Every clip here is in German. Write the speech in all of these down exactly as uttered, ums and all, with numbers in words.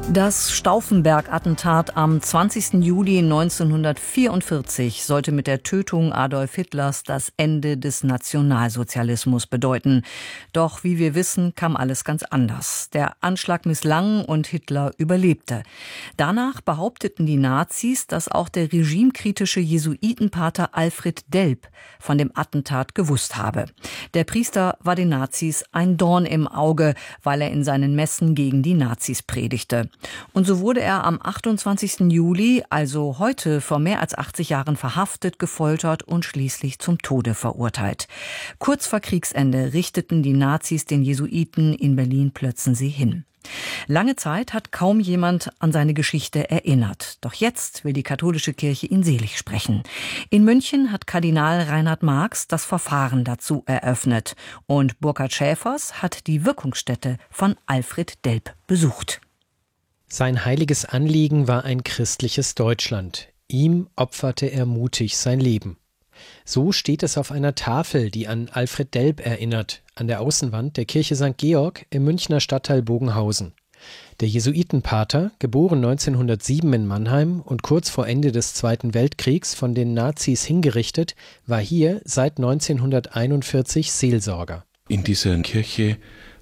Das Stauffenberg-Attentat am zwanzigsten Juli neunzehnhundertvierundvierzig sollte mit der Tötung Adolf Hitlers das Ende des Nationalsozialismus bedeuten. Doch wie wir wissen, kam alles ganz anders. Der Anschlag misslang und Hitler überlebte. Danach behaupteten die Nazis, dass auch der regimekritische Jesuitenpater Alfred Delp von dem Attentat gewusst habe. Der Priester war den Nazis ein Dorn im Auge, weil er in seinen Messen gegen die Nazis predigte. Und so wurde er am achtundzwanzigsten Juli, also heute, vor mehr als achtzig Jahren verhaftet, gefoltert und schließlich zum Tode verurteilt. Kurz vor Kriegsende richteten die Nazis den Jesuiten in Berlin-Plötzensee hin. Lange Zeit hat kaum jemand an seine Geschichte erinnert. Doch jetzt will die katholische Kirche ihn selig sprechen. In München hat Kardinal Reinhard Marx das Verfahren dazu eröffnet. Und Burkhard Schäfers hat die Wirkungsstätte von Alfred Delp besucht. Sein heiliges Anliegen war ein christliches Deutschland. Ihm opferte er mutig sein Leben. So steht es auf einer Tafel, die an Alfred Delp erinnert, an der Außenwand der Kirche Sankt Georg im Münchner Stadtteil Bogenhausen. Der Jesuitenpater, geboren neunzehnhundertsieben in Mannheim und kurz vor Ende des Zweiten Weltkriegs von den Nazis hingerichtet, war hier seit neunzehnhunderteinundvierzig Seelsorger. In dieser Kirche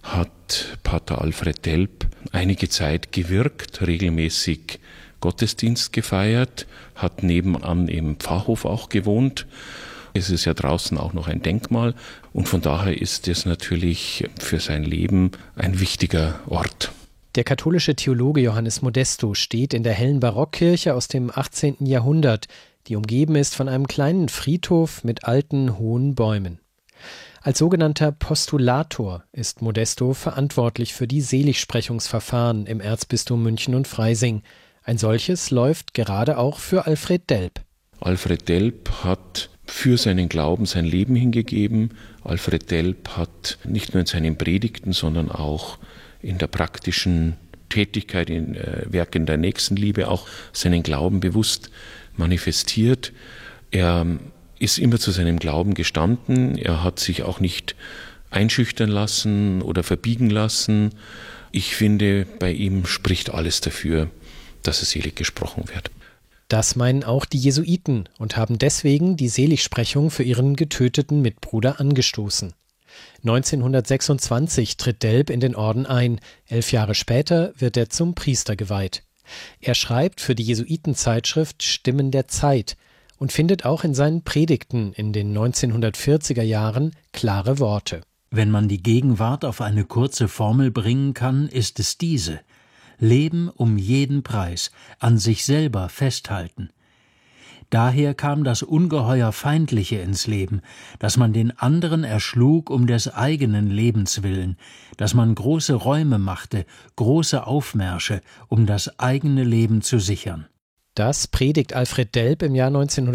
hat Pater Alfred Delp einige Zeit gewirkt, regelmäßig Gottesdienst gefeiert, hat nebenan im Pfarrhof auch gewohnt. Es ist ja draußen auch noch ein Denkmal und von daher ist es natürlich für sein Leben ein wichtiger Ort. Der katholische Theologe Johannes Modesto steht in der hellen Barockkirche aus dem achtzehnten Jahrhundert, die umgeben ist von einem kleinen Friedhof mit alten, hohen Bäumen. Als sogenannter Postulator ist Modesto verantwortlich für die Seligsprechungsverfahren im Erzbistum München und Freising. Ein solches läuft gerade auch für Alfred Delp. Alfred Delp hat für seinen Glauben sein Leben hingegeben. Alfred Delp hat nicht nur in seinen Predigten, sondern auch in der praktischen Tätigkeit, in äh, Werken der Nächstenliebe auch seinen Glauben bewusst manifestiert. Er ist immer zu seinem Glauben gestanden. Er hat sich auch nicht einschüchtern lassen oder verbiegen lassen. Ich finde, bei ihm spricht alles dafür, dass er selig gesprochen wird. Das meinen auch die Jesuiten und haben deswegen die Seligsprechung für ihren getöteten Mitbruder angestoßen. neunzehnhundertsechsundzwanzig tritt Delp in den Orden ein. Elf Jahre später wird er zum Priester geweiht. Er schreibt für die Jesuitenzeitschrift Stimmen der Zeit und findet auch in seinen Predigten in den neunzehnhundertvierziger Jahren klare Worte. Wenn man die Gegenwart auf eine kurze Formel bringen kann, ist es diese: Leben um jeden Preis, an sich selber festhalten. Daher kam das ungeheuer Feindliche ins Leben, dass man den anderen erschlug um des eigenen Lebens willen, dass man große Räume machte, große Aufmärsche, um das eigene Leben zu sichern. Das predigt Alfred Delp im Jahr neunzehnhundertvierundvierzig